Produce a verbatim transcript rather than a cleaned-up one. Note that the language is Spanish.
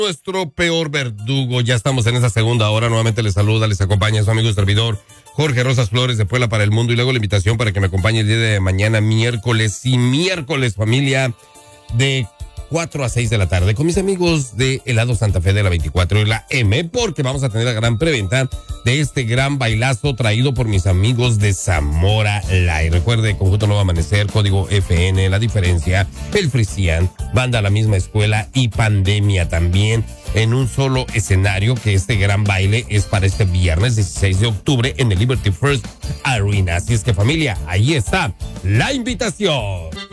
Nuestro peor verdugo. Ya estamos en esa segunda hora. Nuevamente les saluda, les acompaña su amigo y servidor Jorge Rosas Flores de Puebla para el Mundo. Y luego la invitación para que me acompañe el día de mañana, miércoles y miércoles, familia, de cuatro a seis de la tarde con mis amigos de Helado Santa Fe de la veinticuatro y la M, porque vamos a tener la gran preventa de este gran bailazo traído por mis amigos de Zamora Live. Recuerde, Conjunto Nuevo Amanecer, Código F N, La Diferencia, El Frisian, Banda a la Misma Escuela y Pandemia también en un solo escenario, que este gran baile es para este viernes dieciséis de octubre en el Liberty First Arena. Así es que, familia, ahí está la invitación.